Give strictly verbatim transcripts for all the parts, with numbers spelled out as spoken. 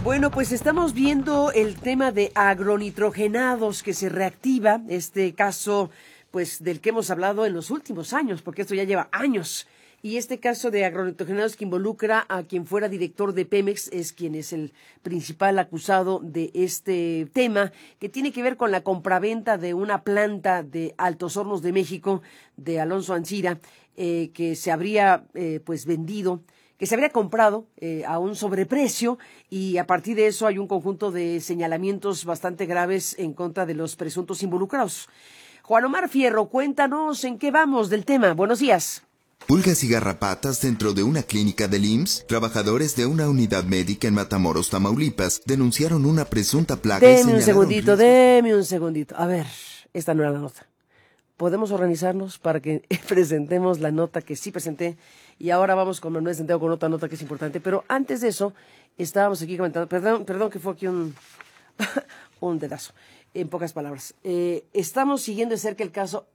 Bueno, pues estamos viendo el tema de agronitrogenados que se reactiva, este caso pues del que hemos hablado en los últimos años, porque esto ya lleva años. Y este caso de agronitrogenados que involucra a quien fuera director de Pemex, es quien es el principal acusado de este tema, que tiene que ver con la compraventa de una planta de Altos Hornos de México, de Alonso Ancira, eh, que se habría eh, pues vendido, que se habría comprado eh, a un sobreprecio, y a partir de eso hay un conjunto de señalamientos bastante graves en contra de los presuntos involucrados. Juan Omar Fierro, cuéntanos en qué vamos del tema. Buenos días. Pulgas y garrapatas dentro de una clínica del I M S S. Trabajadores de una unidad médica en Matamoros, Tamaulipas, denunciaron una presunta plaga. Deme un segundito, deme un segundito. A ver, esta no era la nota. Podemos organizarnos para que presentemos la nota que sí presenté, y ahora vamos con Manuel Santiago con otra nota que es importante. Pero antes de eso, estábamos aquí comentando, perdón, perdón que fue aquí un, un dedazo, en pocas palabras. Eh, estamos siguiendo de cerca el caso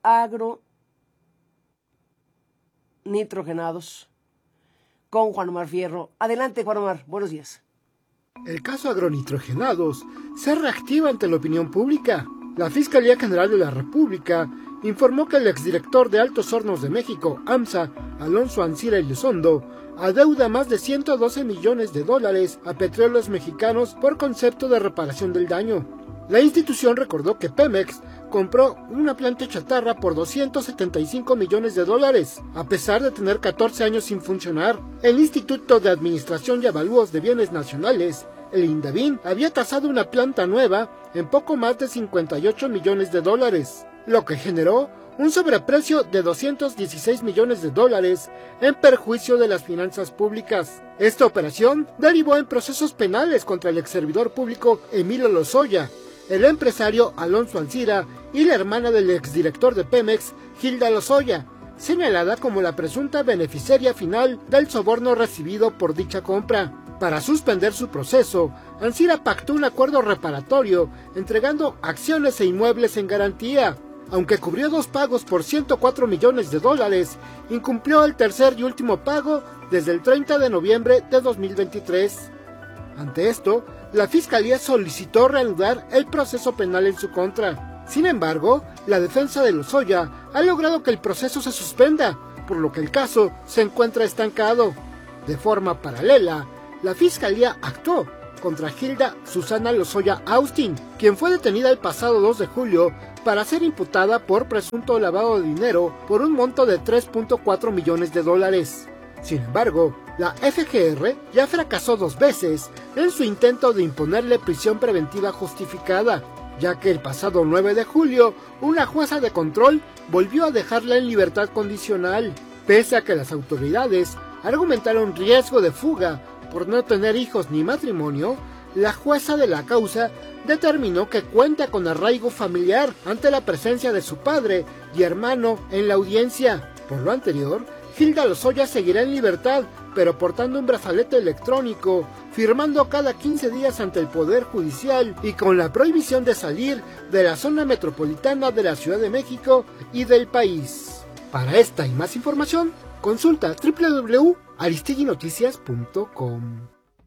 agronitrogenados con Juan Omar Fierro. Adelante, Juan Omar, buenos días. El caso agronitrogenados se reactiva ante la opinión pública. La Fiscalía General de la República informó que el exdirector de Altos Hornos de México, AMSA, Alonso Ancira Elizondo, adeuda más de ciento doce millones de dólares a Petróleos Mexicanos por concepto de reparación del daño. La institución recordó que Pemex compró una planta chatarra por doscientos setenta y cinco millones de dólares, a pesar de tener catorce años sin funcionar. El Instituto de Administración y Avalúos de Bienes Nacionales, el INDABIN, había tasado una planta nueva en poco más de cincuenta y ocho millones de dólares, lo que generó un sobreprecio de doscientos dieciséis millones de dólares en perjuicio de las finanzas públicas. Esta operación derivó en procesos penales contra el exservidor público Emilio Lozoya, el empresario Alonso Ancira y la hermana del exdirector de Pemex, Hilda Lozoya, señalada como la presunta beneficiaria final del soborno recibido por dicha compra. Para suspender su proceso, Ancira pactó un acuerdo reparatorio, entregando acciones e inmuebles en garantía. Aunque cubrió dos pagos por ciento cuatro millones de dólares, incumplió el tercer y último pago desde el treinta de noviembre de dos mil veintitrés. Ante esto, la Fiscalía solicitó reanudar el proceso penal en su contra. Sin embargo, la defensa de Lozoya ha logrado que el proceso se suspenda, por lo que el caso se encuentra estancado. De forma paralela, la Fiscalía actuó contra Hilda Susana Lozoya Austin, quien fue detenida el pasado dos de julio para ser imputada por presunto lavado de dinero por un monto de tres punto cuatro millones de dólares. Sin embargo, la F G R ya fracasó dos veces en su intento de imponerle prisión preventiva justificada, ya que el pasado nueve de julio una jueza de control volvió a dejarla en libertad condicional, pese a que las autoridades argumentaron riesgo de fuga por no tener hijos ni matrimonio. La jueza de la causa determinó que cuenta con arraigo familiar ante la presencia de su padre y hermano en la audiencia. Por lo anterior, Hilda Lozoya seguirá en libertad, pero portando un brazalete electrónico, firmando cada quince días ante el Poder Judicial y con la prohibición de salir de la zona metropolitana de la Ciudad de México y del país. Para esta y más información, consulta doble u doble u doble u punto aristegui noticias punto com.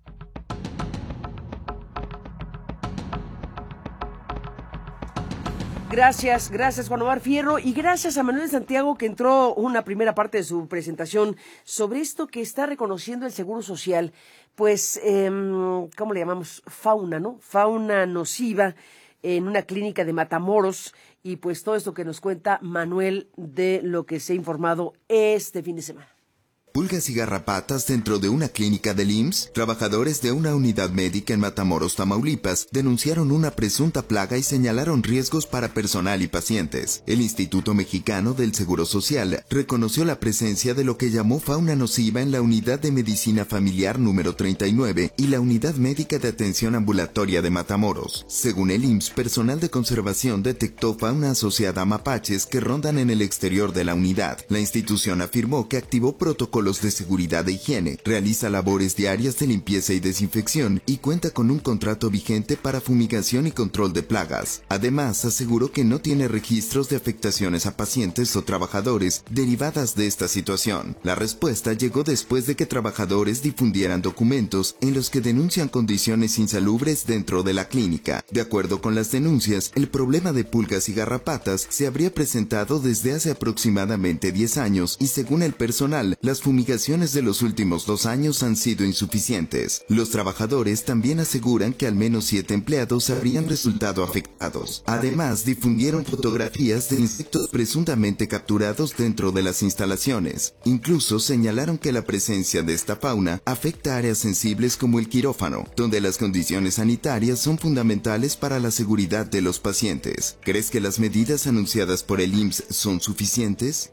Gracias, gracias Juan Omar Fierro, y gracias a Manuel Santiago, que entró una primera parte de su presentación sobre esto que está reconociendo el Seguro Social, pues, eh, ¿cómo le llamamos? Fauna, ¿no? Fauna nociva en una clínica de Matamoros, y pues todo esto que nos cuenta Manuel de lo que se ha informado este fin de semana. Pulgas y garrapatas dentro de una clínica del I M S S. Trabajadores de una unidad médica en Matamoros, Tamaulipas, denunciaron una presunta plaga y señalaron riesgos para personal y pacientes. El Instituto Mexicano del Seguro Social reconoció la presencia de lo que llamó fauna nociva en la unidad de medicina familiar número treinta y nueve y la unidad médica de atención ambulatoria de Matamoros. Según el I M S S, personal de conservación detectó fauna asociada a mapaches que rondan en el exterior de la unidad. La institución afirmó que activó protocolos protocolos de seguridad e higiene, realiza labores diarias de limpieza y desinfección y cuenta con un contrato vigente para fumigación y control de plagas. Además, aseguró que no tiene registros de afectaciones a pacientes o trabajadores derivadas de esta situación. La respuesta llegó después de que trabajadores difundieran documentos en los que denuncian condiciones insalubres dentro de la clínica. De acuerdo con las denuncias, el problema de pulgas y garrapatas se habría presentado desde hace aproximadamente diez años y según el personal, las fumigaciones de los últimos dos años han sido insuficientes. Los trabajadores también aseguran que al menos siete empleados habrían resultado afectados. Además, difundieron fotografías de insectos presuntamente capturados dentro de las instalaciones. Incluso señalaron que la presencia de esta fauna afecta áreas sensibles como el quirófano, donde las condiciones sanitarias son fundamentales para la seguridad de los pacientes. ¿Crees que las medidas anunciadas por el I M S S son suficientes?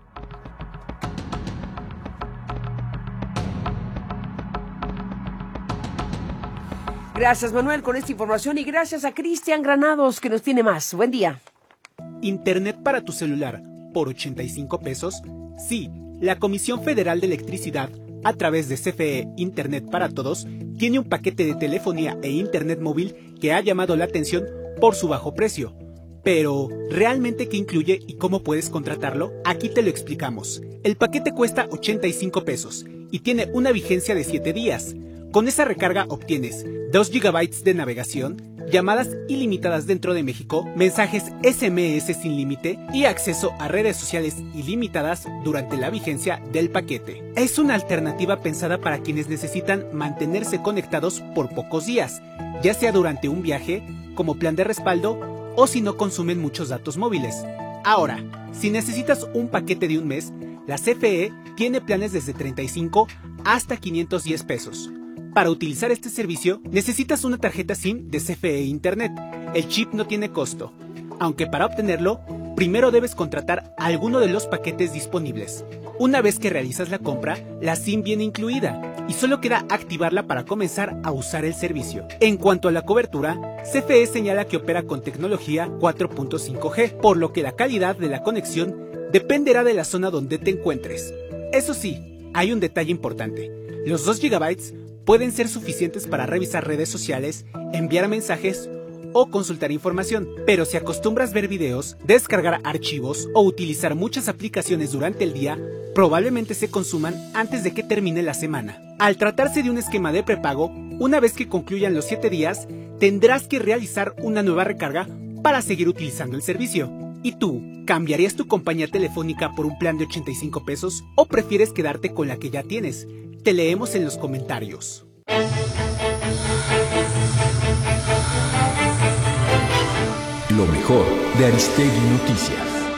Gracias, Manuel, con esta información y gracias a Cristian Granados que nos tiene más. Buen día. Internet para tu celular por ochenta y cinco pesos. Sí, la Comisión Federal de Electricidad, a través de C F E Internet para Todos, tiene un paquete de telefonía e internet móvil que ha llamado la atención por su bajo precio. Pero, ¿realmente qué incluye y cómo puedes contratarlo? Aquí te lo explicamos. El paquete cuesta ochenta y cinco pesos y tiene una vigencia de siete días. Con esa recarga obtienes dos gigabytes de navegación, llamadas ilimitadas dentro de México, mensajes S M S sin límite y acceso a redes sociales ilimitadas durante la vigencia del paquete. Es una alternativa pensada para quienes necesitan mantenerse conectados por pocos días, ya sea durante un viaje, como plan de respaldo, o si no consumen muchos datos móviles. Ahora, si necesitas un paquete de un mes, la C F E tiene planes desde treinta y cinco hasta quinientos diez pesos. Para utilizar este servicio, necesitas una tarjeta SIM de C F E Internet. El chip no tiene costo, aunque para obtenerlo, primero debes contratar alguno de los paquetes disponibles. Una vez que realizas la compra, la SIM viene incluida y solo queda activarla para comenzar a usar el servicio. En cuanto a la cobertura, C F E señala que opera con tecnología cuatro punto cinco G, por lo que la calidad de la conexión dependerá de la zona donde te encuentres. Eso sí, hay un detalle importante. Los dos gigabytes pueden ser suficientes para revisar redes sociales, enviar mensajes o consultar información, pero si acostumbras ver videos, descargar archivos o utilizar muchas aplicaciones durante el día, probablemente se consuman antes de que termine la semana. Al tratarse de un esquema de prepago, una vez que concluyan los siete días, tendrás que realizar una nueva recarga para seguir utilizando el servicio. ¿Y tú, cambiarías tu compañía telefónica por un plan de ochenta y cinco pesos o prefieres quedarte con la que ya tienes? Te leemos en los comentarios. Lo mejor de Aristegui Noticias.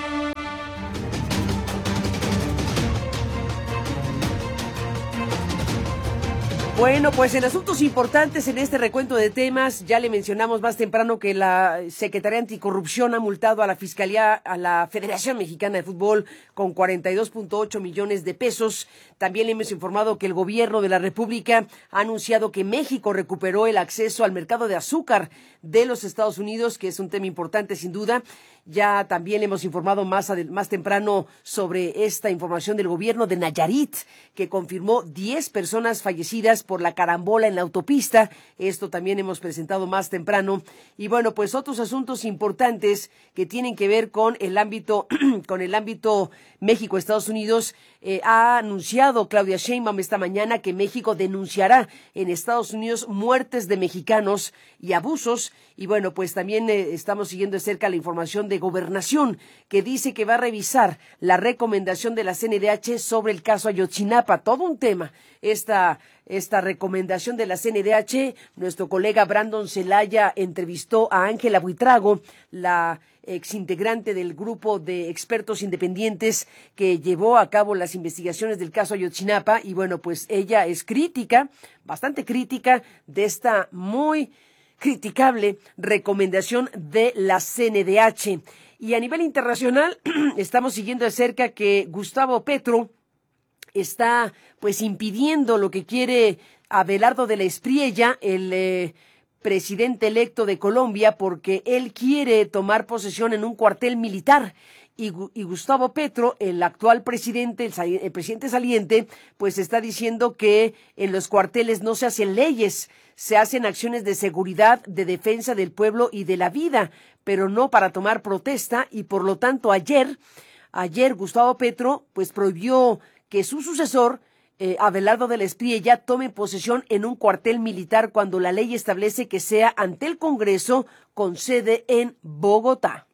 Bueno, pues en asuntos importantes en este recuento de temas, ya le mencionamos más temprano que la Secretaría Anticorrupción ha multado a la Fiscalía, a la Federación Mexicana de Fútbol con cuarenta y dos punto ocho millones de pesos. También le hemos informado que el gobierno de la República ha anunciado que México recuperó el acceso al mercado de azúcar de los Estados Unidos, que es un tema importante sin duda. Ya también le hemos informado más, más temprano sobre esta información del gobierno de Nayarit, que confirmó diez personas fallecidas por la carambola en la autopista. Esto también hemos presentado más temprano. Y bueno, pues otros asuntos importantes que tienen que ver con el ámbito, con el ámbito México-Estados Unidos. Eh, ha anunciado Claudia Sheinbaum esta mañana que México denunciará en Estados Unidos muertes de mexicanos y abusos. Y bueno, pues también eh, estamos siguiendo de cerca la información de Gobernación, que dice que va a revisar la recomendación de la C N D H sobre el caso Ayotzinapa. Todo un tema, esta, esta recomendación de la C N D H. Nuestro colega Brandon Celaya entrevistó a Ángela Buitrago, la exintegrante del grupo de expertos independientes que llevó a cabo las investigaciones del caso Ayotzinapa. Y bueno, pues ella es crítica, bastante crítica de esta muy criticable recomendación de la C N D H. Y a nivel internacional estamos siguiendo de cerca que Gustavo Petro está pues impidiendo lo que quiere Abelardo de la Espriella, el eh, presidente electo de Colombia, porque él quiere tomar posesión en un cuartel militar. y, y Gustavo Petro, el actual presidente, el, el presidente saliente, pues está diciendo que en los cuarteles no se hacen leyes, se hacen acciones de seguridad, de defensa del pueblo y de la vida, pero no para tomar protesta, y por lo tanto ayer, ayer Gustavo Petro pues prohibió que su sucesor, eh, Abelardo del Espriella, tome posesión en un cuartel militar cuando la ley establece que sea ante el Congreso con sede en Bogotá.